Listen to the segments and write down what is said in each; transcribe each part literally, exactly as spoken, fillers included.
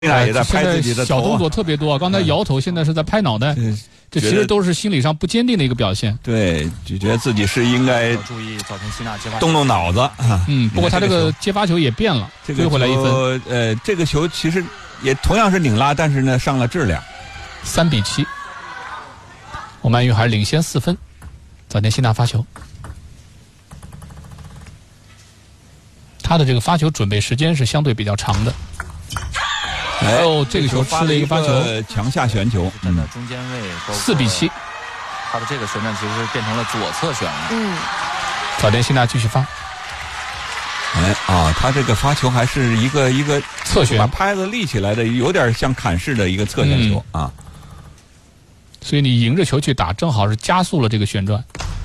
现在也在拍自己的头、啊、 小动作特别多，刚才摇头，现在是在拍脑袋，嗯、这其实都是心理上不坚定的一个表现。 对，就觉得自己是应该注意早田希娜接发动动脑子。 嗯，不过他这个接发球也变了， 这个追回来一分。 呃，这个球其实也同样是拧拉，但是呢上了质量， 三比七，欧曼玉还是领先四分。早田希娜发球，他的这个发球准备时间是相对比较长的。 哎哦，这个球吃了一个发球， 强下旋球， 站在中间位， 四比七。 他的这个旋转其实变成了左侧旋了。 嗯， 早田希娜继续发。 哎啊，他这个发球还是一个一个侧旋， 把拍子立起来的，有点像砍式的一个侧旋球、嗯、啊。 所以你迎着球去打，正好是加速了这个旋转。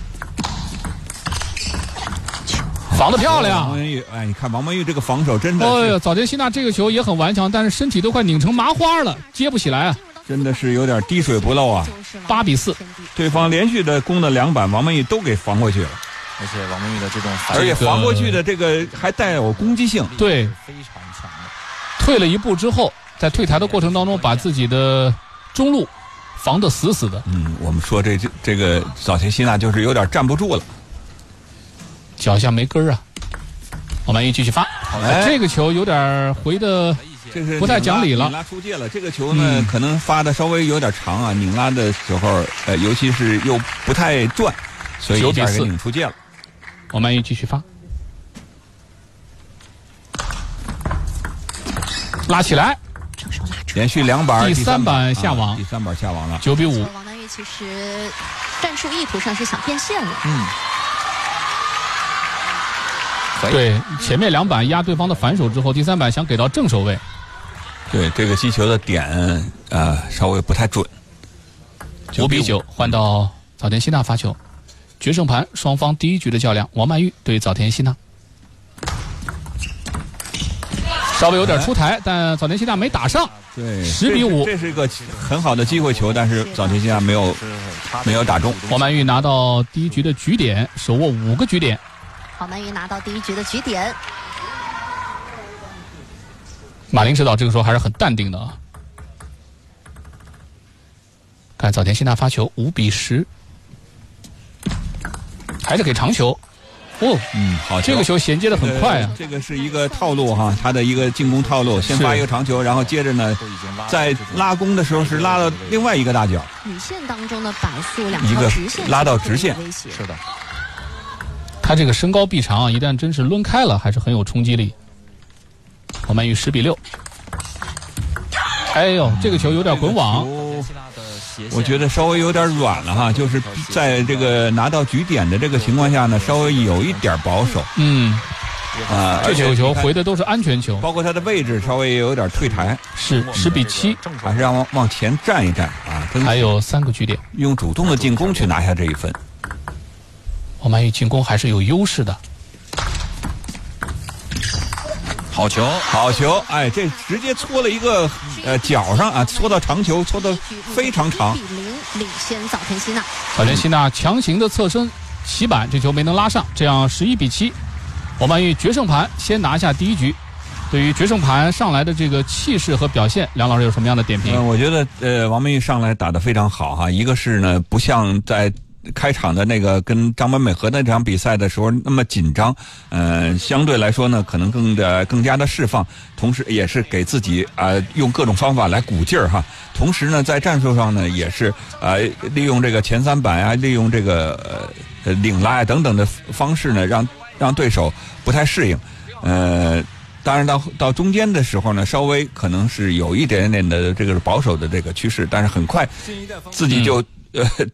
防得漂亮！ 王文玉，哎，你看王文玉这个防守真的是， 哎呦，早田希娜这个球也很顽强，但是身体都快拧成麻花了，接不起来啊！ 真的是有点滴水不漏啊！ 八比四， 对方连续的攻的两板，王文玉都给防过去了， 而且王文玉的这种， 而且防过去的这个还带有攻击性， 对， 非常强的。 退了一步之后，在退台的过程当中，把自己的中路防得死死的。 嗯，我们说这这这个早田希娜就是有点站不住了。 脚下没根儿啊！欧曼玉继续发、哎，这个球有点回的不太讲理了。 拧拉出界了，这个球呢、嗯、可能发的稍微有点长啊，拧拉的时候，呃，尤其是又不太转，所以一下给拧出界了。 欧曼玉继续发，拉起来， 连续两板， 第三板下网， 啊、第三板下网了， 九比五。 王曼玉其实战术意图上是想变线的， 嗯。 对，前面两板压对方的反手之后，第三板想给到正手位。 对，这个击球的点呃稍微不太准。 五比九，换到早田希娜发球。决胜盘双方第一局的较量，王曼玉对早田希娜。稍微有点出台，哎、但早田希娜没打上。 对， 十比五， 这是一个很好的机会球，但是早田希娜没有没有打中。 王曼玉拿到第一局的局点，手握五个局点。 王曼玉拿到第一局的局点。 马林指导这个时候还是很淡定的啊。看早田希娜发球，五比十，还是给长球。哦， 嗯，好， 这个球衔接的很快啊、 这个。这个是一个套路哈，他的一个进攻套路，先发一个长球，然后接着呢，在拉弓的时候是拉到另外一个大角。 女线当中的摆速两条直线， 拉到直线， 是的。 他这个身高臂长啊，一旦真是抡开了，还是很有冲击力。欧曼玉十比六。哎呦，这个球有点滚网， 我觉得稍微有点软了哈，就是在这个拿到局点的这个情况下呢，稍微有一点保守。 嗯， 啊， 这九球回的都是安全球， 包括他的位置稍微有点退台。 是十比七， 还是让往往前站一站啊。 还有三个局点， 用主动的进攻去拿下这一分。 欧曼玉进攻还是有优势的， 好球， 好球！哎，这直接搓了一个呃脚上啊，搓到长球，搓到非常长。 比零领先早田希娜。 早田希娜强行的侧身起板，这球没能拉上，这样十一比七。欧曼玉决胜盘先拿下第一局。对于决胜盘上来的这个气势和表现，梁老师有什么样的点评？ 呃、我觉得呃，王曼玉上来打得非常好哈。一个是呢，不像在开场的那个跟张本美和那场比赛的时候那么紧张，呃，相对来说呢，可能更的更加的释放，同时也是给自己啊、呃、用各种方法来鼓劲儿哈。同时呢，在战术上呢，也是呃利用这个前三板啊，利用这个呃领拉啊等等的方式呢，让让对手不太适应。呃，当然到到中间的时候呢，稍微可能是有一点点的这个保守的这个趋势，但是很快自己就。嗯呃，